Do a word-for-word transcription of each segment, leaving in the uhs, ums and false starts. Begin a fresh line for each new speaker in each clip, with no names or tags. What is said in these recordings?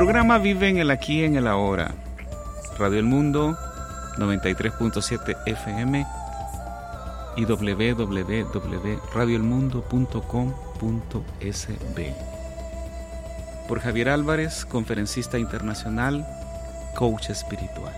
programa vive en el aquí y en el ahora. Radio El Mundo, noventa y tres punto siete F M y doble u doble u doble u punto radio el mundo punto com punto es be. Por Javier Álvarez, conferencista internacional, coach espiritual.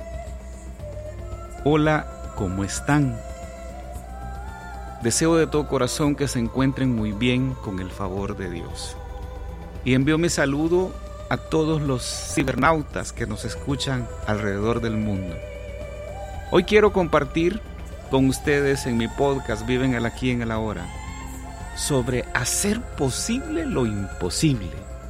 Hola, ¿cómo están? Deseo de todo corazón que se encuentren muy bien con el favor de Dios. Y envío mi saludo a todos los cibernautas que nos escuchan alrededor del mundo. Hoy quiero compartir con ustedes en mi podcast Vive en el Aquí y en el Ahora sobre hacer posible lo imposible.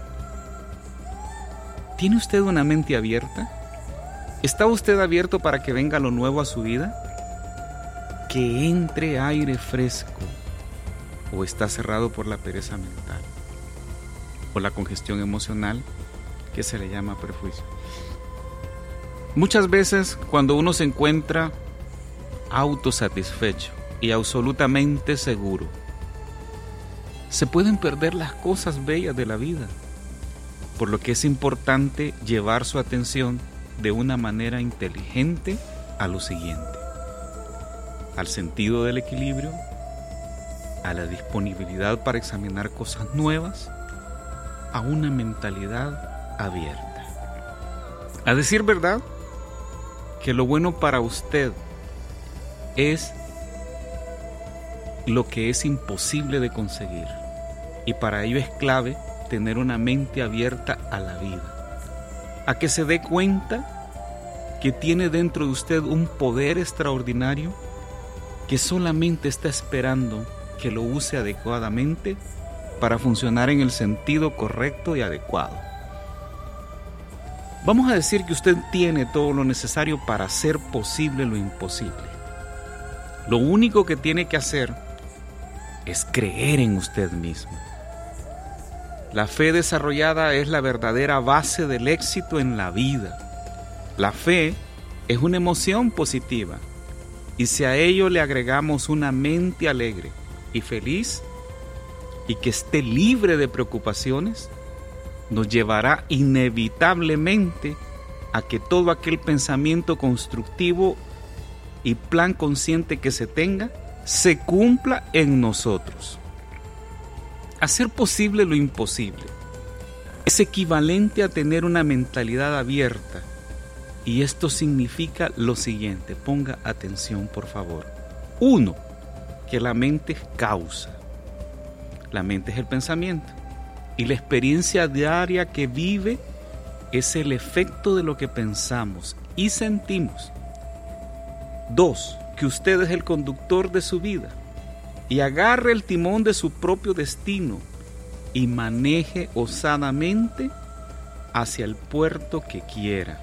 ¿Tiene usted una mente abierta? ¿Está usted abierto para que venga lo nuevo a su vida? ¿Que entre aire fresco? ¿O está cerrado por la pereza mental? ¿O la congestión emocional que se le llama prejuicio? Muchas veces cuando uno se encuentra autosatisfecho y absolutamente seguro, se pueden perder las cosas bellas de la vida, por lo que es importante llevar su atención de una manera inteligente a lo siguiente: al sentido del equilibrio, a la disponibilidad para examinar cosas nuevas, a una mentalidad abierta. A decir verdad, que lo bueno para usted es lo que es imposible de conseguir, y para ello es clave tener una mente abierta a la vida, a que se dé cuenta que tiene dentro de usted un poder extraordinario que solamente está esperando que lo use adecuadamente para funcionar en el sentido correcto y adecuado. Vamos a decir que usted tiene todo lo necesario para hacer posible lo imposible. Lo único que tiene que hacer es creer en usted mismo. La fe desarrollada es la verdadera base del éxito en la vida. La fe es una emoción positiva, y si a ello le agregamos una mente alegre y feliz y que esté libre de preocupaciones, nos llevará inevitablemente a que todo aquel pensamiento constructivo y plan consciente que se tenga se cumpla en nosotros. Hacer posible lo imposible es equivalente a tener una mentalidad abierta, y esto significa lo siguiente. Ponga atención, por favor. Uno, que la mente es causa. La mente es el pensamiento, y la experiencia diaria que vive es el efecto de lo que pensamos y sentimos. Dos, que usted es el conductor de su vida y agarre el timón de su propio destino y maneje osadamente hacia el puerto que quiera.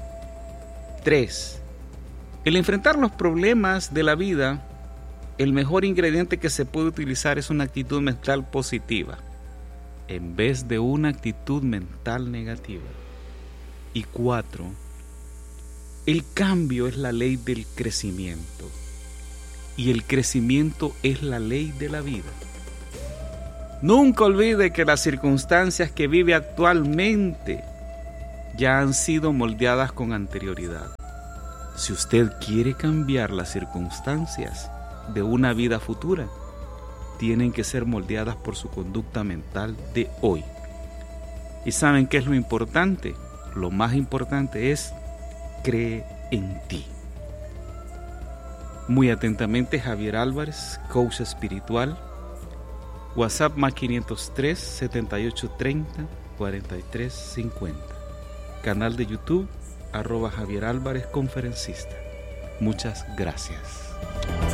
Tres, el enfrentar los problemas de la vida, el mejor ingrediente que se puede utilizar es una actitud mental positiva en vez de una actitud mental negativa. Y cuatro, el cambio es la ley del crecimiento, y el crecimiento es la ley de la vida. Nunca olvide que las circunstancias que vive actualmente ya han sido moldeadas con anterioridad. Si usted quiere cambiar las circunstancias de una vida futura, tienen que ser moldeadas por su conducta mental de hoy. ¿Y saben qué es lo importante? Lo más importante es: cree en ti. Muy atentamente, Javier Álvarez, coach espiritual. WhatsApp más quinientos tres, setenta y ocho treinta, cuarenta y tres cincuenta. Canal de YouTube, arroba Javier Álvarez Conferencista. Muchas gracias.